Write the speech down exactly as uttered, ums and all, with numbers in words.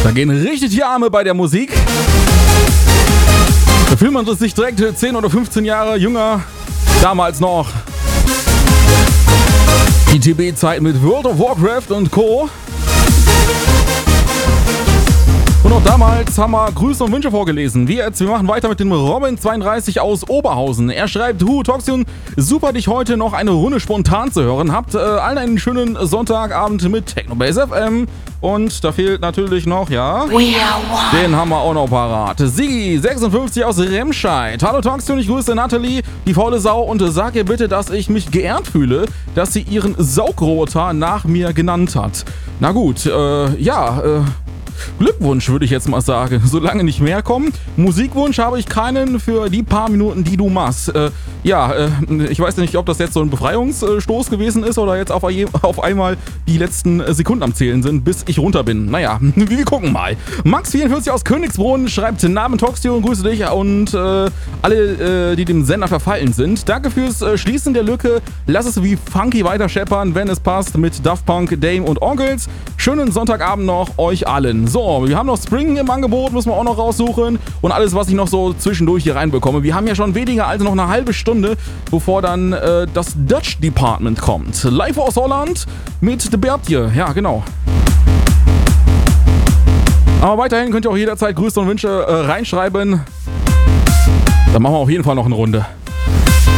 Da gehen richtig die Arme bei der Musik. Da fühlt man sich direkt zehn oder fünfzehn Jahre jünger. Damals noch die T B-Zeit mit World of Warcraft und Co. Und auch damals haben wir Grüße und Wünsche vorgelesen. Wir jetzt, wir machen weiter mit dem Robin zweiunddreißig aus Oberhausen. Er schreibt, Hu, Toxion, super dich heute noch eine Runde spontan zu hören. Habt äh, allen einen schönen Sonntagabend mit Technobase F M. Und da fehlt natürlich noch, ja, den haben wir auch noch parat. Sigi, sechsundfünfzig aus Remscheid. Hallo Toxion, ich grüße Natalie, die faule Sau, und sag ihr bitte, dass ich mich geehrt fühle, dass sie ihren Saugroboter nach mir genannt hat. Na gut, äh, ja, äh, Glückwunsch, würde ich jetzt mal sagen. Solange nicht mehr kommen. Musikwunsch habe ich keinen für die paar Minuten, die du machst. Äh, ja, äh, ich weiß nicht, ob das jetzt so ein Befreiungsstoß gewesen ist oder jetzt auf, auf einmal die letzten Sekunden am Zählen sind, bis ich runter bin. Naja, wir gucken mal. Max vierundvierzig aus Königsbrunn schreibt, Namen Toxio, grüße dich und äh, alle, äh, die dem Sender verfallen sind. Danke fürs äh, Schließen der Lücke. Lass es wie funky weiter scheppern, wenn es passt, mit Daft Punk, Dame und Onkels. Schönen Sonntagabend noch euch allen. So, wir haben noch Spring im Angebot, müssen wir auch noch raussuchen. Und alles, was ich noch so zwischendurch hier reinbekomme. Wir haben ja schon weniger als noch eine halbe Stunde, bevor dann äh, das Dutch Department kommt. Live aus Holland mit The Bertje. Ja, genau. Aber weiterhin könnt ihr auch jederzeit Grüße und Wünsche äh, reinschreiben. Dann machen wir auf jeden Fall noch eine Runde.